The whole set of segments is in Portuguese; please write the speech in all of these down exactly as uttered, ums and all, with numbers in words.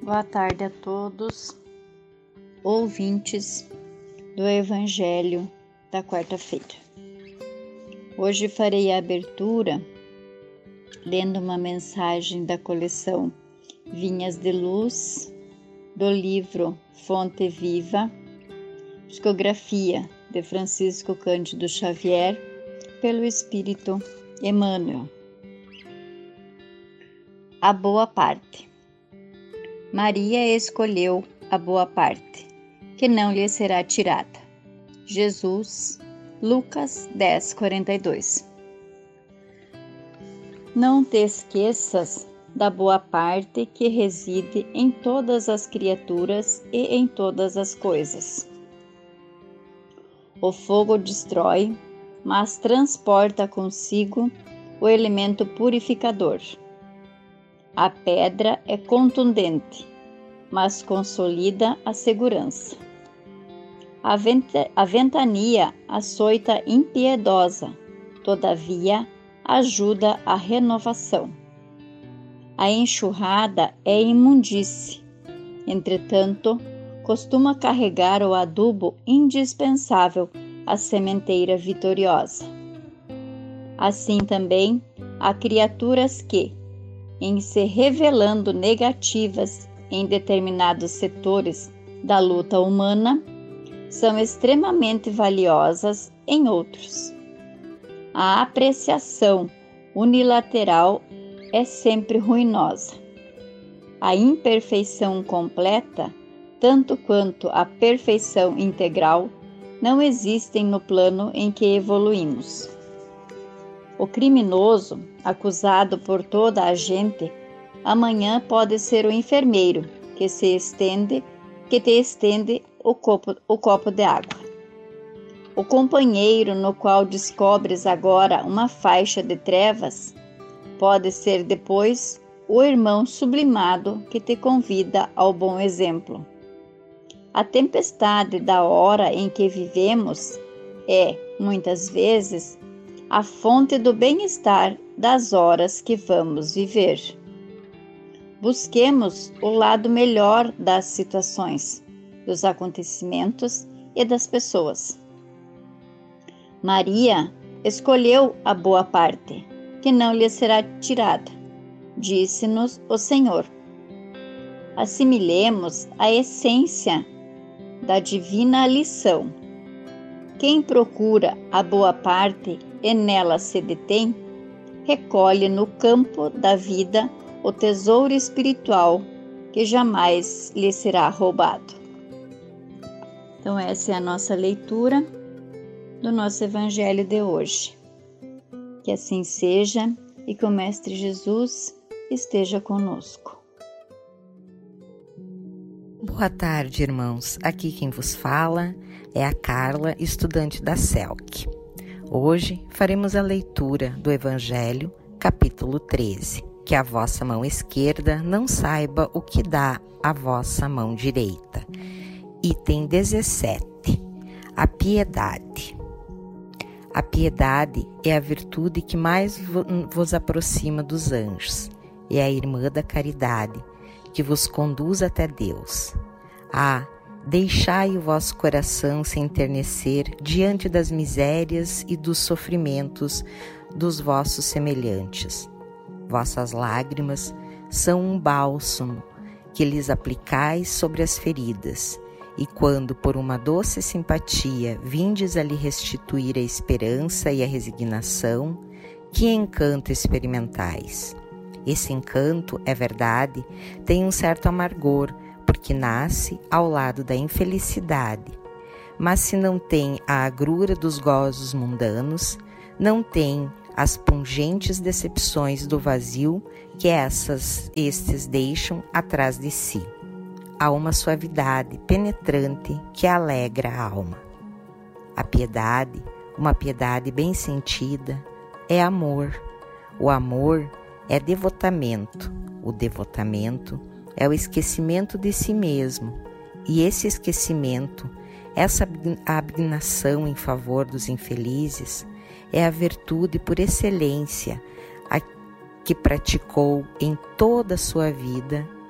Boa tarde a todos, ouvintes do Evangelho da quarta-feira. Hoje farei a abertura lendo uma mensagem da coleção Vinhas de Luz, do livro Fonte Viva, psicografia de Francisco Cândido Xavier, pelo Espírito Emmanuel. A boa parte. Maria escolheu a boa parte, que não lhe será tirada. Jesus, Lucas dez, quarenta e dois. Não te esqueças da boa parte que reside em todas as criaturas e em todas as coisas. O fogo destrói, mas transporta consigo o elemento purificador. A pedra é contundente, mas consolida a segurança. A, venta, a ventania açoita impiedosa, todavia ajuda a renovação. A enxurrada é imundície, entretanto, costuma carregar o adubo indispensável à sementeira vitoriosa. Assim também, há criaturas que, em se revelando negativas em determinados setores da luta humana, são extremamente valiosas em outros. A apreciação unilateral é sempre ruinosa. A imperfeição completa, tanto quanto a perfeição integral, não existem no plano em que evoluímos. O criminoso, acusado por toda a gente, amanhã pode ser o enfermeiro que se estende, que te estende o copo, o copo de água. O companheiro no qual descobres agora uma faixa de trevas pode ser depois o irmão sublimado que te convida ao bom exemplo. A tempestade da hora em que vivemos é, muitas vezes, a fonte do bem-estar das horas que vamos viver. Busquemos o lado melhor das situações, dos acontecimentos e das pessoas. Maria escolheu a boa parte, que não lhe será tirada, disse-nos o Senhor. Assimilemos a essência da divina lição. Quem procura a boa parte e nela se detém, recolhe no campo da vida o tesouro espiritual que jamais lhe será roubado. Então essa é a nossa leitura do nosso Evangelho de hoje. Que assim seja e que o Mestre Jesus esteja conosco. Boa tarde, irmãos. Aqui quem vos fala é a Carla, estudante da C E L C. Hoje faremos a leitura do Evangelho, capítulo treze, que a vossa mão esquerda não saiba o que dá a vossa mão direita. Item dezessete. A piedade. A piedade é a virtude que mais vos aproxima dos anjos, é a irmã da caridade, que vos conduz até Deus. Ah, deixai o vosso coração se enternecer diante das misérias e dos sofrimentos dos vossos semelhantes. Vossas lágrimas são um bálsamo que lhes aplicais sobre as feridas, e quando por uma doce simpatia vindes a lhe restituir a esperança e a resignação, que encanto experimentais. Esse encanto, é verdade, tem um certo amargor, porque nasce ao lado da infelicidade. Mas se não tem a agrura dos gozos mundanos, não tem as pungentes decepções do vazio que essas, estes deixam atrás de si. Há uma suavidade penetrante que alegra a alma. A piedade, uma piedade bem sentida, é amor. O amor é devotamento. O devotamento é o esquecimento de si mesmo. E esse esquecimento, essa abnegação em favor dos infelizes, é a virtude por excelência a que praticou em toda a sua vida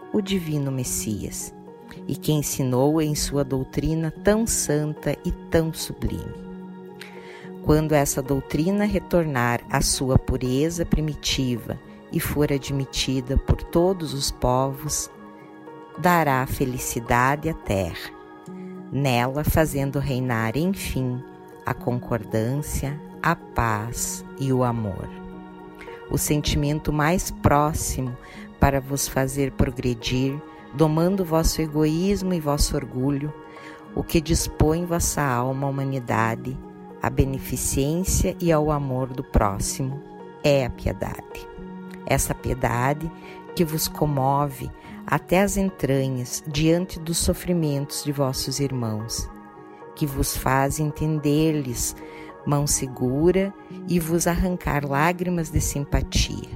o divino Messias, e que ensinou em sua doutrina tão santa e tão sublime. Quando essa doutrina retornar à sua pureza primitiva e for admitida por todos os povos, dará felicidade à terra, nela fazendo reinar, enfim, a concordância, a paz e o amor. O sentimento mais próximo para vos fazer progredir, domando vosso egoísmo e vosso orgulho, o que dispõe vossa alma à humanidade, à beneficência e ao amor do próximo, é a piedade. Essa piedade que vos comove até as entranhas diante dos sofrimentos de vossos irmãos, que vos faz entender-lhes mão segura e vos arrancar lágrimas de simpatia.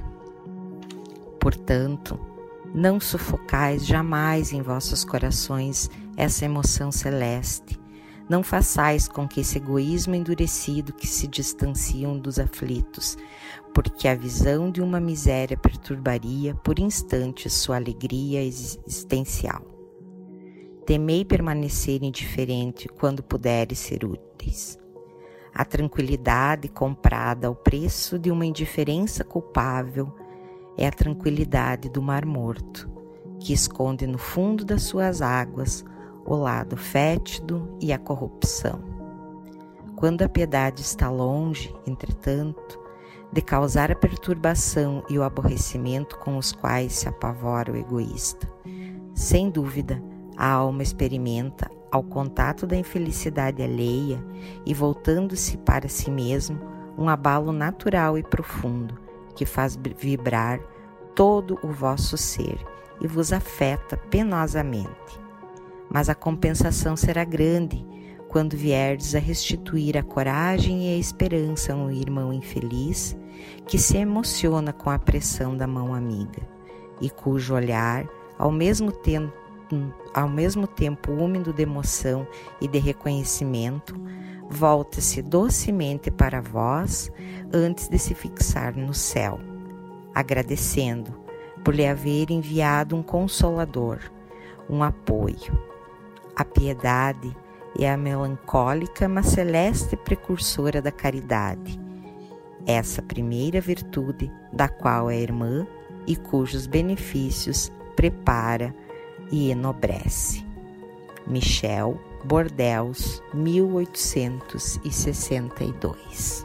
Portanto, não sufocais jamais em vossos corações essa emoção celeste. Não façais com que esse egoísmo endurecido que se distanciam dos aflitos, porque a visão de uma miséria perturbaria por instantes sua alegria existencial. Temei permanecer indiferente quando puderes ser úteis. A tranquilidade comprada ao preço de uma indiferença culpável é a tranquilidade do Mar Morto, que esconde no fundo das suas águas o lado fétido e a corrupção. Quando a piedade está longe, entretanto, de causar a perturbação e o aborrecimento com os quais se apavora o egoísta, sem dúvida, a alma experimenta, ao contato da infelicidade alheia e voltando-se para si mesmo, um abalo natural e profundo que faz vibrar todo o vosso ser e vos afeta penosamente. Mas a compensação será grande quando vierdes a restituir a coragem e a esperança a um irmão infeliz que se emociona com a pressão da mão amiga e cujo olhar, ao mesmo tempo, ao mesmo tempo úmido de emoção e de reconhecimento, volta-se docemente para vós antes de se fixar no céu, agradecendo por lhe haver enviado um consolador, um apoio. A piedade é a melancólica, mas celeste precursora da caridade, essa primeira virtude da qual é irmã e cujos benefícios prepara e enobrece. Michel Bordeaux, mil oitocentos e sessenta e dois.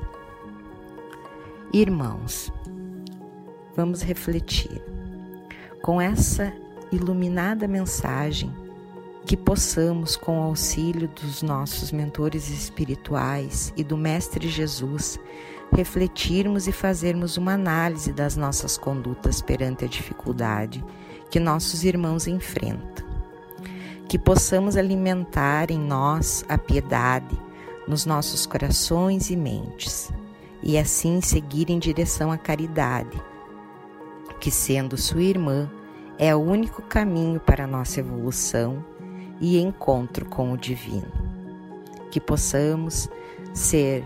Irmãos, vamos refletir. Com essa iluminada mensagem, que possamos, com o auxílio dos nossos mentores espirituais e do Mestre Jesus, refletirmos e fazermos uma análise das nossas condutas perante a dificuldade que nossos irmãos enfrentam. Que possamos alimentar em nós a piedade nos nossos corações e mentes, e assim seguir em direção à caridade, que, sendo sua irmã, é o único caminho para a nossa evolução e encontro com o divino. Que possamos ser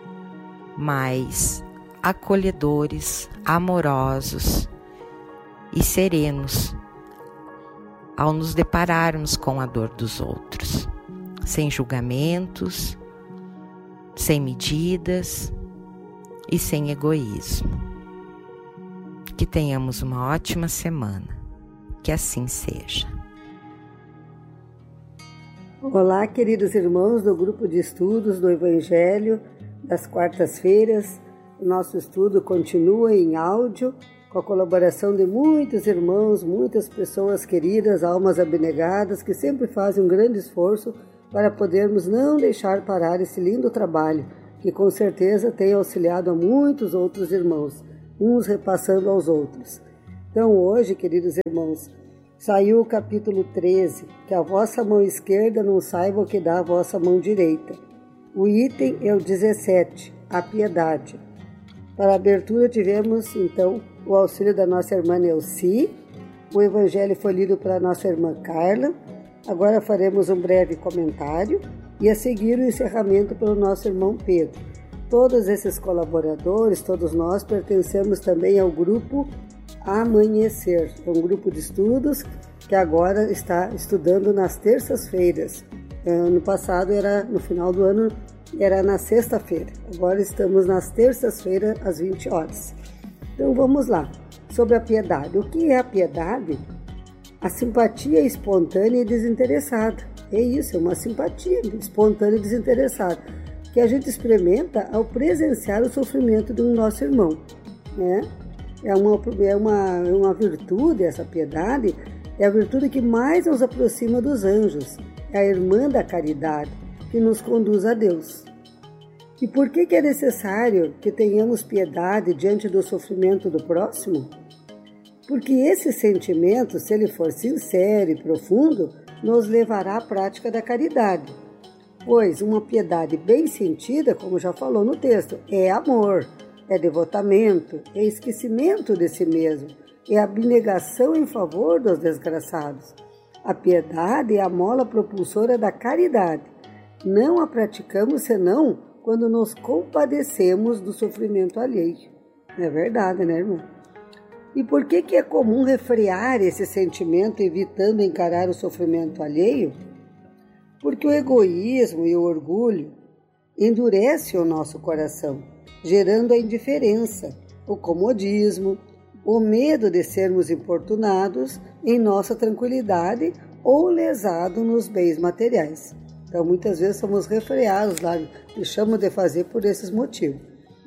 mais acolhedores, amorosos e serenos ao nos depararmos com a dor dos outros, sem julgamentos, sem medidas e sem egoísmo. Que tenhamos uma ótima semana, que assim seja. Olá, queridos irmãos do grupo de estudos do Evangelho das quartas-feiras. O nosso estudo continua em áudio, com a colaboração de muitos irmãos, muitas pessoas queridas, almas abnegadas, que sempre fazem um grande esforço para podermos não deixar parar esse lindo trabalho, que com certeza tem auxiliado a muitos outros irmãos, uns repassando aos outros. Então hoje, queridos irmãos, saiu o capítulo treze, que a vossa mão esquerda não saiba o que dá a vossa mão direita. O item é o dezessete, a piedade. Para a abertura tivemos, então, o auxílio da nossa irmã Neuci. O evangelho foi lido pela nossa irmã Carla. Agora faremos um breve comentário e a seguir o encerramento pelo nosso irmão Pedro. Todos esses colaboradores, todos nós, pertencemos também ao grupo Amanhecer, é um grupo de estudos que agora está estudando nas terças-feiras. Ano passado, era no final do ano, era na sexta-feira. Agora estamos nas terças-feiras, às vinte horas. Então vamos lá, sobre a piedade. O que é a piedade? A simpatia espontânea e desinteressada. É isso, é uma simpatia espontânea e desinteressada, que a gente experimenta ao presenciar o sofrimento do nosso irmão, né? É uma, é uma, é uma virtude, essa piedade, é a virtude que mais nos aproxima dos anjos, é a irmã da caridade, que nos conduz a Deus. E por que, que é necessário que tenhamos piedade diante do sofrimento do próximo? Porque esse sentimento, se ele for sincero e profundo, nos levará à prática da caridade. Pois uma piedade bem sentida, como já falou no texto, é amor, é devotamento, é esquecimento de si mesmo, é abnegação em favor dos desgraçados. A piedade é a mola propulsora da caridade. Não a praticamos senão quando nos compadecemos do sofrimento alheio. É verdade, né, irmão? E por que, que é comum refrear esse sentimento evitando encarar o sofrimento alheio? Porque o egoísmo e o orgulho endurecem o nosso coração, gerando a indiferença, o comodismo, o medo de sermos importunados em nossa tranquilidade ou lesados nos bens materiais. Então, muitas vezes somos refreados lá, deixamos de fazer por esses motivos.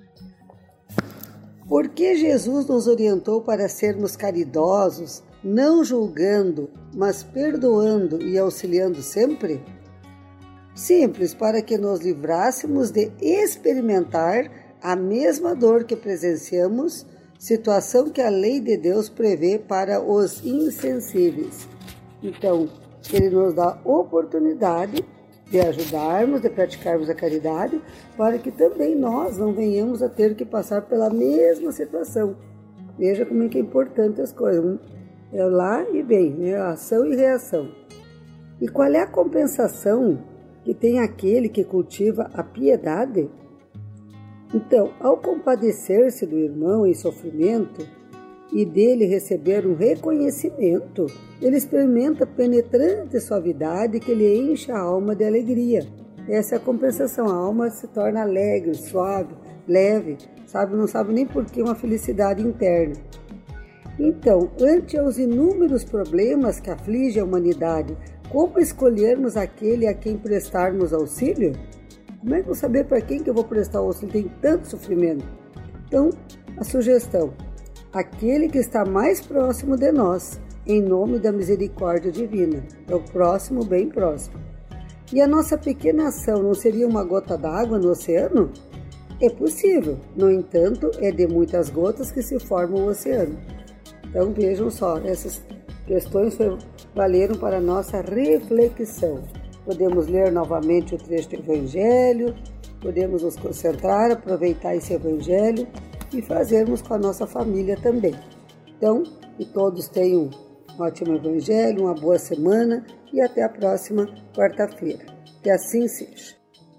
Por que Jesus nos orientou para sermos caridosos, não julgando, mas perdoando e auxiliando sempre? Simples, para que nos livrássemos de experimentar a mesma dor que presenciamos, situação que a lei de Deus prevê para os insensíveis. Então, Ele nos dá oportunidade de ajudarmos, de praticarmos a caridade, para que também nós não venhamos a ter que passar pela mesma situação. Veja como é que é importante as coisas. É lá e bem, né? Ação e reação. E qual é a compensação que tem aquele que cultiva a piedade? Então, ao compadecer-se do irmão em sofrimento e dele receber um reconhecimento, ele experimenta penetrante suavidade que lhe enche a alma de alegria. Essa é a compensação. A alma se torna alegre, suave, leve, sabe? Não sabe nem por que uma felicidade interna. Então, ante aos inúmeros problemas que afligem a humanidade, como escolhermos aquele a quem prestarmos auxílio? Como é que eu vou saber para quem que eu vou prestar o auxílio? Tem tanto sofrimento. Então, a sugestão, aquele que está mais próximo de nós, em nome da misericórdia divina. É o próximo, bem próximo. E a nossa pequena ação não seria uma gota d'água no oceano? É possível, no entanto, é de muitas gotas que se forma o oceano. Então, vejam só, essas questões valeram para a nossa reflexão. Podemos ler novamente o trecho do Evangelho, podemos nos concentrar, aproveitar esse Evangelho e fazermos com a nossa família também. Então, que todos tenham um ótimo Evangelho, uma boa semana e até a próxima quarta-feira. Que assim seja.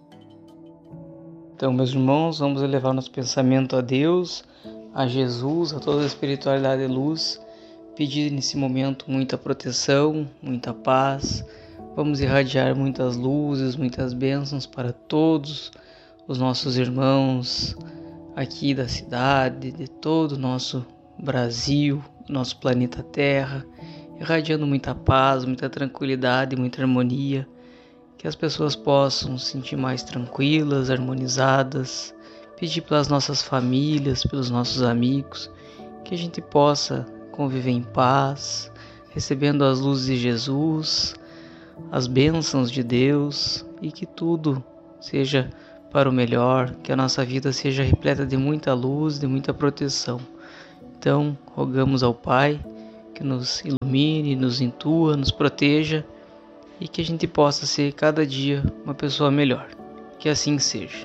Então, meus irmãos, vamos elevar nosso pensamento a Deus, a Jesus, a toda a espiritualidade e luz, pedir nesse momento muita proteção, muita paz. Vamos irradiar muitas luzes, muitas bênçãos para todos os nossos irmãos aqui da cidade, de todo o nosso Brasil, nosso planeta Terra, irradiando muita paz, muita tranquilidade, muita harmonia, que as pessoas possam se sentir mais tranquilas, harmonizadas, pedir pelas nossas famílias, pelos nossos amigos, que a gente possa conviver em paz, recebendo as luzes de Jesus, as bênçãos de Deus e que tudo seja para o melhor, que a nossa vida seja repleta de muita luz, de muita proteção. Então, rogamos ao Pai que nos ilumine, nos intua, nos proteja e que a gente possa ser cada dia uma pessoa melhor. Que assim seja.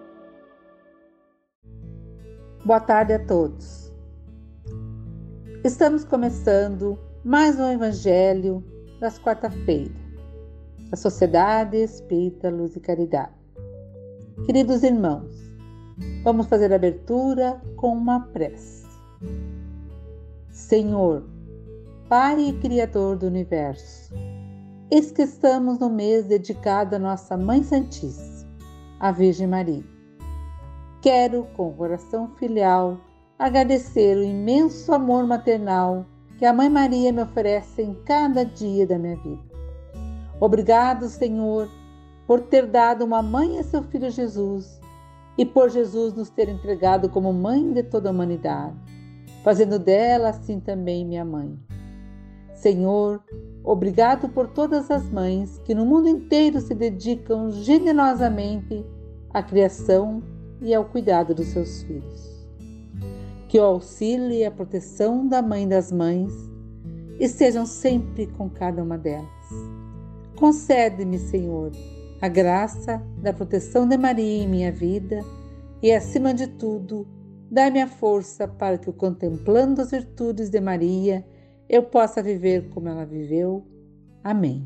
Boa tarde a todos. Estamos começando mais um Evangelho das quarta-feiras, da Sociedade Espírita Luz e Caridade. Queridos irmãos, vamos fazer a abertura com uma prece. Senhor, Pai e Criador do Universo. Eis que estamos no mês dedicado à nossa Mãe Santíssima, a Virgem Maria. Quero, com o coração filial, agradecer o imenso amor maternal que a Mãe Maria me oferece em cada dia da minha vida. Obrigado, Senhor, por ter dado uma mãe a seu Filho Jesus e por Jesus nos ter entregado como mãe de toda a humanidade, fazendo dela assim também minha mãe. Senhor, obrigado por todas as mães que no mundo inteiro se dedicam generosamente à criação e ao cuidado dos seus filhos. Que o auxílio e a proteção da Mãe das Mães estejam sempre com cada uma delas. Concede-me, Senhor, a graça da proteção de Maria em minha vida e, acima de tudo, dá-me a força para que, contemplando as virtudes de Maria, eu possa viver como ela viveu. Amém.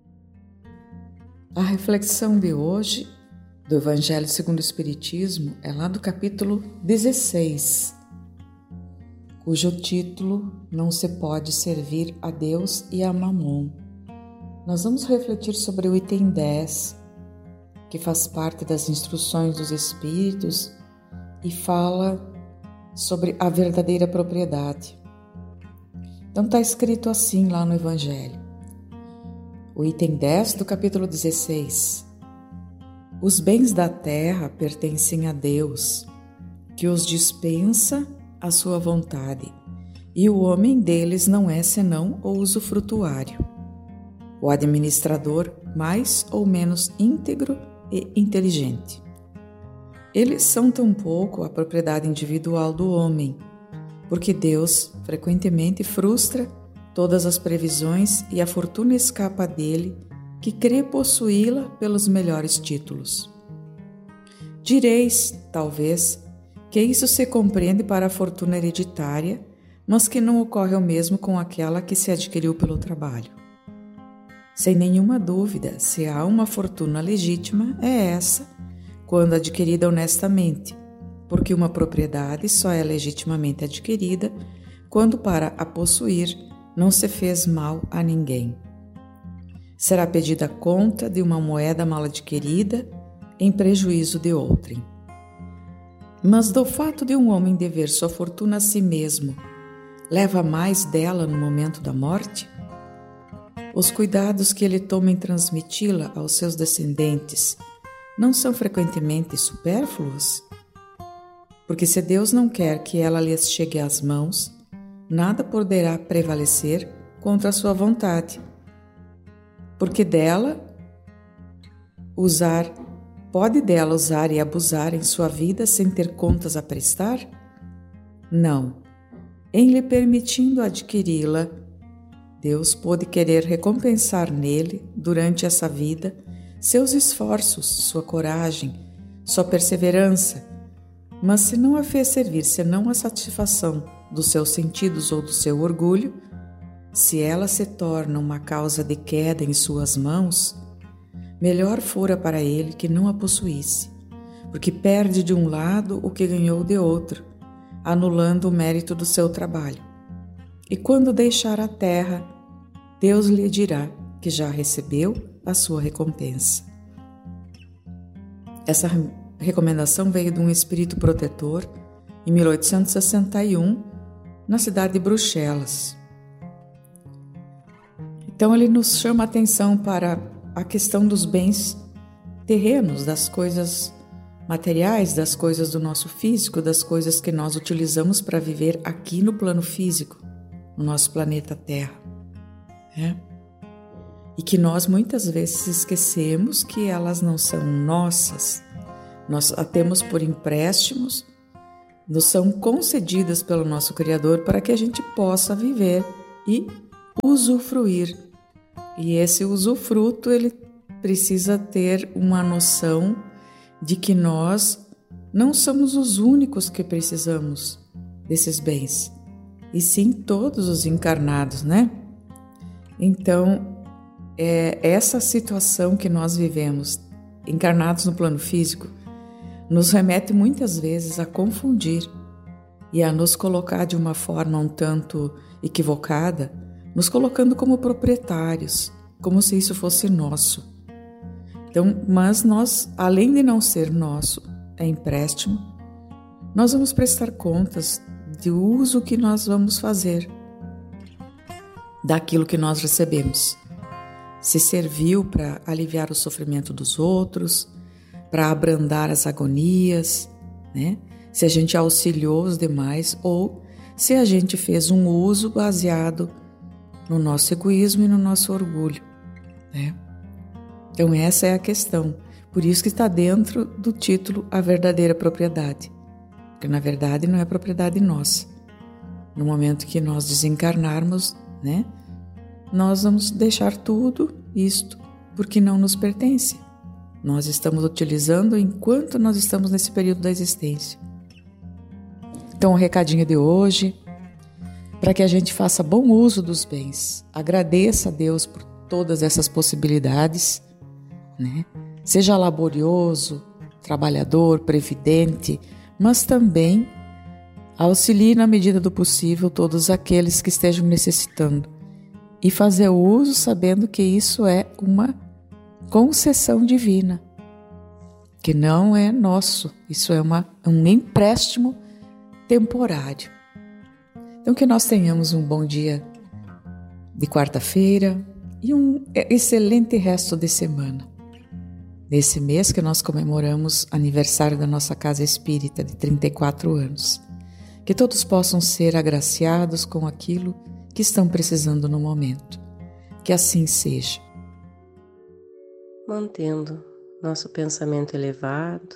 A reflexão de hoje do Evangelho segundo o Espiritismo é lá do capítulo dezesseis, cujo título Não se pode servir a Deus e a Mamon. Nós vamos refletir sobre o item dez, que faz parte das instruções dos Espíritos e fala sobre a verdadeira propriedade. Então está escrito assim lá no Evangelho. O item dez do capítulo dezesseis. Os bens da terra pertencem a Deus, que os dispensa à sua vontade, e o homem deles não é senão o usufrutuário, o administrador mais ou menos íntegro e inteligente. Eles são tampouco a propriedade individual do homem, porque Deus frequentemente frustra todas as previsões e a fortuna escapa dele, que crê possuí-la pelos melhores títulos. Direis, talvez, que isso se compreende para a fortuna hereditária, mas que não ocorre o mesmo com aquela que se adquiriu pelo trabalho. Sem nenhuma dúvida, se há uma fortuna legítima, é essa, quando adquirida honestamente, porque uma propriedade só é legitimamente adquirida quando para a possuir não se fez mal a ninguém. Será pedida conta de uma moeda mal adquirida em prejuízo de outrem. Mas do fato de um homem dever sua fortuna a si mesmo, leva mais dela no momento da morte? Os cuidados que ele toma em transmiti-la aos seus descendentes não são frequentemente supérfluos? Porque se Deus não quer que ela lhes chegue às mãos, nada poderá prevalecer contra a sua vontade. Porque dela usar, pode dela usar e abusar em sua vida sem ter contas a prestar? Não. Em lhe permitindo adquiri-la, Deus pôde querer recompensar nele, durante essa vida, seus esforços, sua coragem, sua perseverança, mas se não a fez servir senão a satisfação dos seus sentidos ou do seu orgulho, se ela se torna uma causa de queda em suas mãos, melhor fora para ele que não a possuísse, porque perde de um lado o que ganhou de outro, anulando o mérito do seu trabalho. E quando deixar a terra, Deus lhe dirá que já recebeu a sua recompensa. Essa recomendação veio de um espírito protetor em mil oitocentos e sessenta e um, na cidade de Bruxelas. Então ele nos chama a atenção para a questão dos bens terrenos, das coisas materiais, das coisas do nosso físico, das coisas que nós utilizamos para viver aqui no plano físico, no nosso planeta Terra. É? E que nós muitas vezes esquecemos que elas não são nossas, nós a temos por empréstimos, nos são concedidas pelo nosso Criador para que a gente possa viver e usufruir. E esse usufruto, ele precisa ter uma noção de que nós não somos os únicos que precisamos desses bens, e sim todos os encarnados, né? Então, é essa situação que nós vivemos, encarnados no plano físico, nos remete muitas vezes a confundir e a nos colocar de uma forma um tanto equivocada nos colocando como proprietários, como se isso fosse nosso. Então, mas nós, além de não ser nosso, é empréstimo, nós vamos prestar contas do uso que nós vamos fazer daquilo que nós recebemos. Se serviu para aliviar o sofrimento dos outros, para abrandar as agonias, né? Se a gente auxiliou os demais ou se a gente fez um uso baseado no nosso egoísmo e no nosso orgulho, né? Então essa é a questão. Por isso que está dentro do título A Verdadeira Propriedade. Porque na verdade não é propriedade nossa. No momento que nós desencarnarmos, né, nós vamos deixar tudo isto porque não nos pertence. Nós estamos utilizando enquanto nós estamos nesse período da existência. Então o recadinho de hoje, para que a gente faça bom uso dos bens, agradeça a Deus por todas essas possibilidades, né? Seja laborioso, trabalhador, previdente, mas também auxilie na medida do possível todos aqueles que estejam necessitando e fazer uso sabendo que isso é uma concessão divina, que não é nosso, isso é uma, um empréstimo temporário. Então que nós tenhamos um bom dia de quarta-feira e um excelente resto de semana. Nesse mês que nós comemoramos aniversário da nossa Casa Espírita de trinta e quatro anos. Que todos possam ser agraciados com aquilo que estão precisando no momento. Que assim seja. Mantendo nosso pensamento elevado,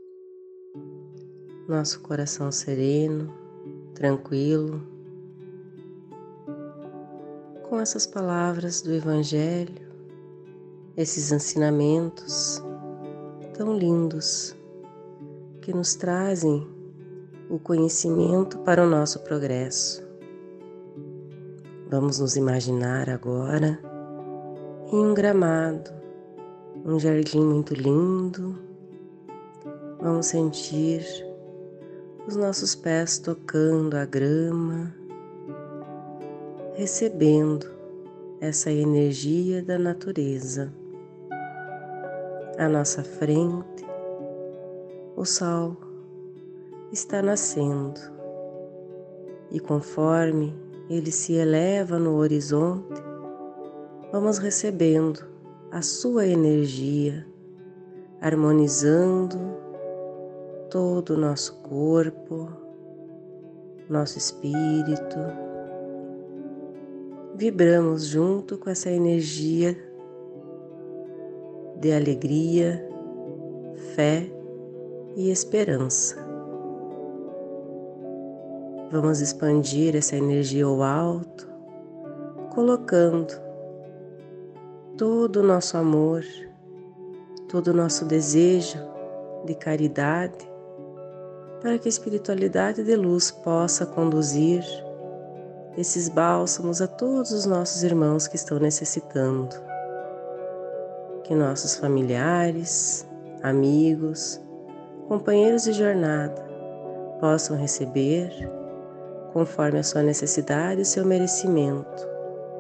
nosso coração sereno, tranquilo, com essas palavras do Evangelho, esses ensinamentos tão lindos que nos trazem o conhecimento para o nosso progresso. Vamos nos imaginar agora em um gramado, um jardim muito lindo. Vamos sentir os nossos pés tocando a grama, recebendo essa energia da natureza. À nossa frente, o sol está nascendo e conforme ele se eleva no horizonte, vamos recebendo a sua energia, harmonizando todo o nosso corpo, nosso espírito. Vibramos junto com essa energia de alegria, fé e esperança. Vamos expandir essa energia ao alto, colocando todo o nosso amor, todo o nosso desejo de caridade, para que a espiritualidade de luz possa conduzir esses bálsamos a todos os nossos irmãos que estão necessitando. Que nossos familiares, amigos, companheiros de jornada possam receber, conforme a sua necessidade e o seu merecimento.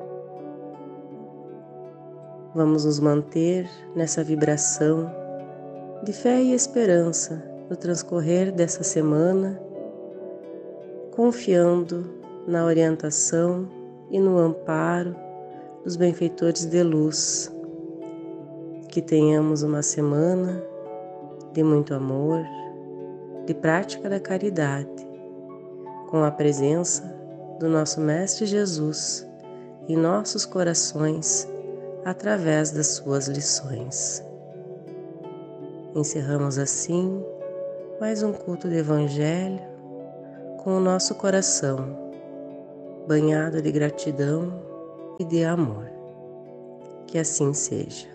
Vamos nos manter nessa vibração de fé e esperança no transcorrer dessa semana, confiando na orientação e no amparo dos benfeitores de luz. Que tenhamos uma semana de muito amor, de prática da caridade, com a presença do nosso Mestre Jesus em nossos corações, através das suas lições. Encerramos assim mais um culto do Evangelho com o nosso coração banhado de gratidão e de amor. Que assim seja.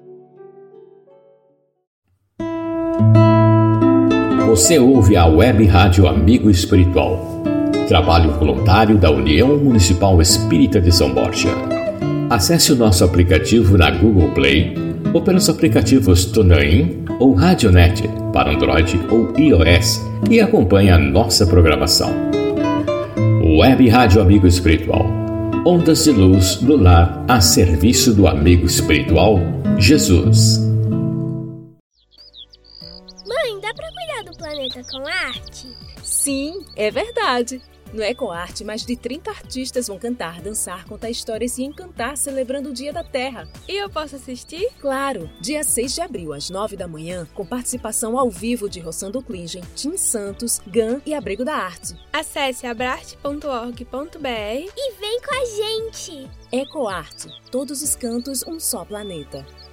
Você ouve a Web Rádio Amigo Espiritual, trabalho voluntário da União Municipal Espírita de São Borja. Acesse o nosso aplicativo na Google Play ou pelos aplicativos TuneIn ou Radionet para Android ou iOS e acompanhe a nossa programação. Web Rádio Amigo Espiritual, Ondas de luz no lar a serviço do amigo espiritual Jesus. Mãe, dá pra cuidar do planeta com arte? Sim, é verdade. No EcoArte, mais de trinta artistas vão cantar, dançar, contar histórias e encantar celebrando o Dia da Terra. E eu posso assistir? Claro! Dia seis de abril, às nove da manhã, com participação ao vivo de Rossando Klingen, Tim Santos, Gan e Abrigo da Arte. Acesse abrarte ponto org ponto br e vem com a gente! EcoArte, todos os cantos, um só planeta.